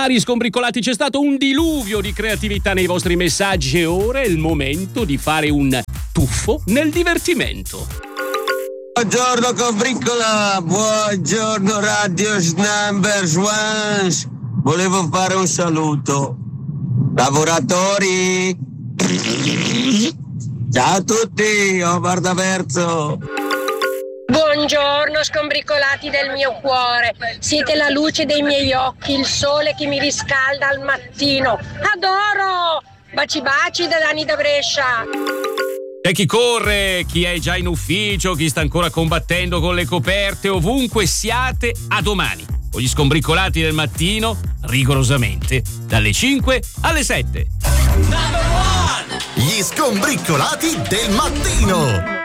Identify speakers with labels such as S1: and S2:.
S1: Cari scombricolati, c'è stato un diluvio di creatività nei vostri messaggi e ora è il momento di fare un tuffo nel divertimento.
S2: Buongiorno combricola, buongiorno Radio Number One. Volevo fare un saluto. Lavoratori, ciao a tutti, Omar D'Averzo.
S3: Buongiorno scombricolati del mio cuore, siete la luce dei miei occhi, il sole che mi riscalda al mattino. Adoro! Baci baci da Dani da Brescia.
S1: C'è chi corre, chi è già in ufficio, chi sta ancora combattendo con le coperte, ovunque siate, a domani. Con gli scombricolati del mattino, rigorosamente, dalle 5 alle 7.
S4: Gli scombricolati del mattino.